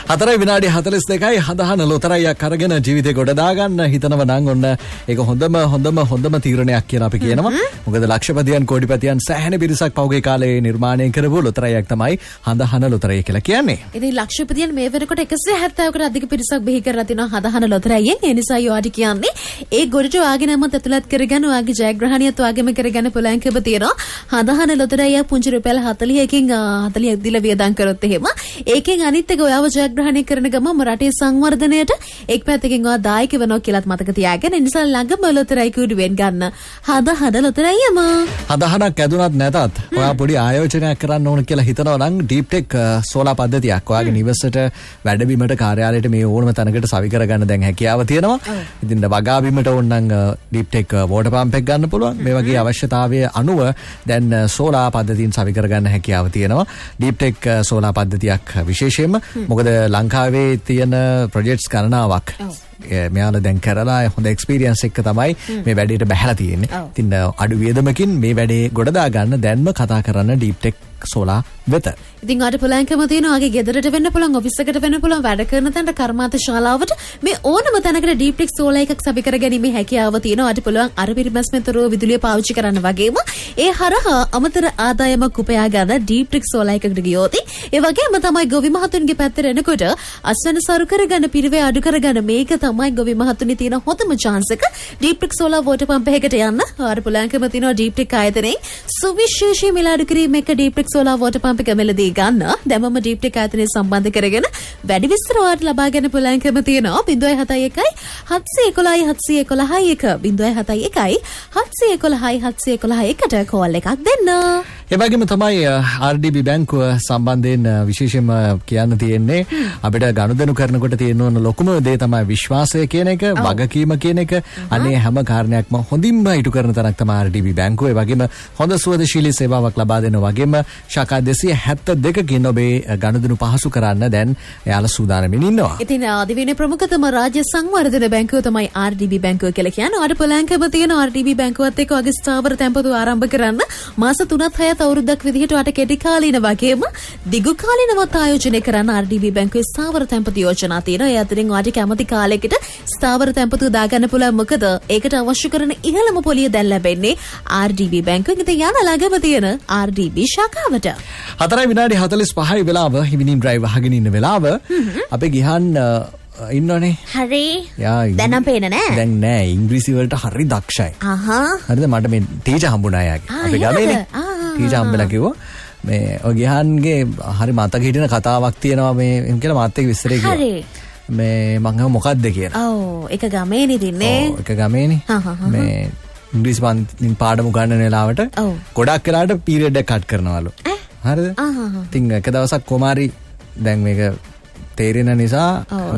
4 විනාඩි 42යි හදහන ලොතරැයියක් අරගෙන ජීවිතේ ගොඩ දාගන්න හිතනව නම් ඔන්න ඒක හොඳම තීරණයක් කියලා අපි කියනවා. මොකද ලක්ෂපතියන් කෝටිපතියන් සෑහෙන පිරිසක් පෞගේ කාලේ නිර්මාණය කරපු ලොතරැයියක් තමයි හදහන ලොතරැයි කියලා කියන්නේ. ඉතින් ලක්ෂපතියන් මේ වෙනකොට 170කට අධික පිරිසක් බිහි කරලා තිනවා හදහන ලොතරැයියෙන්. ඒ නිසා යෝඩි කියන්නේ ඒ ගොඩට වාගෙනම ඇතුළත් කරගෙන වාගේ ජයග්‍රහණියත් වාගෙම කරගෙන පුළුවන්කම තියෙනවා. හදහන ලොතරැයිය පුංචි රුපියල් 40කින් 40ක් දීලා වියදම් කරොත් එහෙම ඒකෙන් අනිත් එක ඔයාව ජයග්‍රහණය කරන ගමම රටේ සංවර්ධනයට එක් පැත්තකින් ඔයා දායක වෙනවා කියලාත් මතක තියාගන්න. ඒ නිසා ළඟම ලොතරැයි කුඩුවෙන් ගන්න හදහන ලොතරැයියම. හදහනක් ඇදුනත් නැතත් ඔයා පොඩි ආයෝජනයක් කරන්න ඕන කියලා හිතනවා නම් ඩීප් ටෙක් සෝලා පද්ධතියක් ඔයාගේ නිවසට වැඩබිමට කාර්යාලයට මේ ඕනම තැනකට සවි කරගන්න දැන් හැකියාව තියෙනවා. ඉතින් වගා බිමට ඕන නම් ඩීප් ටෙක් වෝටර් පම්ප් එක ගන්න පුළුවන්. මේ වගේ අවශ්‍යතාවය අනුව දැන් සෝලා පද්ධතියෙන් සවි කරගන්න හැකියාව තියෙනවා. ඩීප් ටෙක් සෝලා පද්ධතියක් විශේෂයෙන්ම මොකද ලංකාවේ තියෙන ප්‍රොජෙක්ට්ස් ගණනාවක් මෙයාලා දැන් කරලා හොඳ එක්ස්පීරියන්ස් එක තමයි මේ වැඩේට බැහැලා තියෙන්නේ. ඉතින් අඩු වියදමකින් මේ වැඩේ ගොඩ දා ගන්න දැන්ම කතා කරන්න ඩීප් ටෙක් සෝලා වෙත. ඉතින් ආට පුළුවන්කම තියෙනවා ආගේ ගෙදරට වෙන්න පුළුවන් ඔෆිස් එකට වෙන්න පුළුවන් වැඩ කරන තැනට කර්මාන්ත ශාලාවට මේ ඕනම තැනකට ඩීප් ටෙක් සෝලා එකක් සවි කරගැනීමේ හැකියාව තියෙනවා. ආට පුළුවන් අර පිරිමැස්මෙන්තර විදුලිය පාවිච්චි කරන්න වගේම ඒ හරහා අමතර ආදායමක් උපයා ගන්න ඩීප් ටෙක් සෝලා එකකට ගියොත් ඒ වගේම තමයි ගොවි මහතුන්ගේ පැත්තට එනකොට අස්වැන්න සරු කරගන්න පිරිවේ අඩු කරගන්න මේක තමයි ගොවි මහතුන්ගේ තියෙන හොඳම chance එක deep tech solar water pump එකකට යන්න. ආට පුළුවන්කම තියෙනවා ඩීප් ටෙක් ආයතනයේ සුවිශේෂී මිල අඩු කිරීම එක deep tech solar water pump එක මෙලදී ගන්න. දැමම ඩීප් ටෙක් ආයතනයේ සම්බන්ධ කරගෙන වැඩි විස්තර ඔයාලට ලබා ගන්න පුළුවන්කම තියෙනවා. 071 711 711 071 711 711 කෝල් එකක් දෙන්න. ඒ වගේම තමයි RDB බැංකුව සම්බන්ධයෙන් විශේෂයෙන්ම කියන්න තියෙන්නේ අපිට ගනුදෙනු කරනකොට තියෙන ඕන ලොකුම දේ තමයි විශ්වාසය කියන එක, වගකීම කියන එක. අනේ හැම කාරණයක්ම හොඳින්ම ඉටු කරන තරක් තමයි RDB බැංකුව. ඒ වගේම හොඳ සුවදශීලී සේවාවක් ලබා දෙන වගේම ශාඛා 272කින් ඔබේ ගනුදෙනු පහසු කරන්න දැන් එයාලා සූදානම්ින් ඉන්නවා. ඉතින් ආදිවිනේ ප්‍රමුඛතම රාජ්‍ය සංවර්ධන බැංකුව තමයි RDB බැංකුව කියලා කියන්නේ. ආඩ පොලංකම තියෙන RDB බැංකුවත් එක්ක වගේ ස්ථාවර තැන්පතු ආරම්භ කරන්න මාස 3-6 අවුරුද්දක් විදිහට වට කෙටි කාලීන වගේම දිගු කාලීනවත් ආයෝජනය කරන්න RDB බැංකුවේ ස්ථාවර තැන්පතු යෝජනා තියෙනවා. ඒ අතරින් ඔයාට කැමති කාලයකට ස්ථාවර තැන්පතු දාගන්න පුළුවන්. මොකද ඒකට අවශ්‍ය කරන ඉහළම පොලිය දැන් ලැබෙන්නේ RDB බැංකුවෙන්. ඉතින් යන ළඟම තියෙන RDB ශාඛාවට. 4 විනාඩි 45යි වෙලාව හිමිනින් ඩ්‍රයිව් අහගෙන ඉන්න වෙලාව අපි ගිහන් ඉන්නෝනේ. හරි. දැන් නම් පේන්නේ නෑ. දැන් නෑ ඉංග්‍රීසි වලට හරි දක්ෂයි. හරිද මට මේ ටීචර් හම්බුණා යාගේ. අපි ගමේනේ. ටීචර් හම්බෙලා කිව්වා මේ ඔය ගිහන්ගේ හරි මතක හිටින කතාවක් තියෙනවා මේ එම් කියලා මාත් එක්ක විස්තරේ කිව්වා. හරි. මේ මං අහුව මොකද්ද කියලා. ඔව් ඒක ගමේනේ තින්නේ. ඔව් ඒක ගමේනේ. මේ ඉංග්‍රීසි පාඩම උගන්වන වෙලාවට ගොඩක් වෙලාවට පීරියඩ් එක කට් කරනවලු. හරිද? ඉතින් එක දවසක් කොමාරි දැන් මේක තේරෙන නිසා